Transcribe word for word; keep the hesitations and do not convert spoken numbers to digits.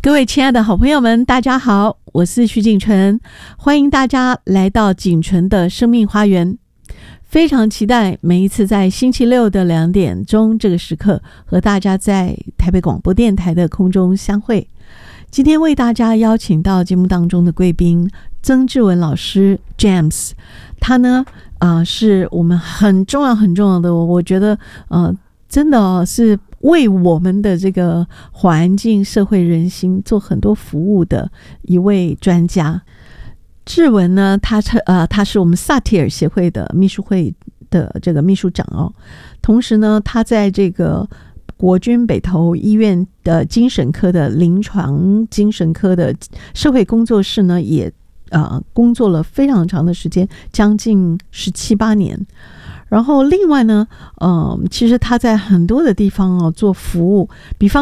各位亲爱的好朋友们，大家好，我是徐景纯，欢迎大家来到景纯的生命花园。非常期待每一次在星期六的两点钟这个时刻和大家在台北广播电台的空中相会。今天为大家邀请到节目当中的贵宾曾志文老师 James， 他呢啊、呃、是我们很重要很重要的，我觉得呃真的、哦、是为我们的这个环境、社会、人心做很多服务的一位专家。志文呢，他呃他是我们萨提尔协会的秘书会的这个秘书长哦，同时呢，他在这个国军北投医院的精神科的临床精神科的社会工作室呢，也呃工作了非常长的时间，将近十七八年。然后另外呢，呃，其实他在很多的地方哦做服务，比方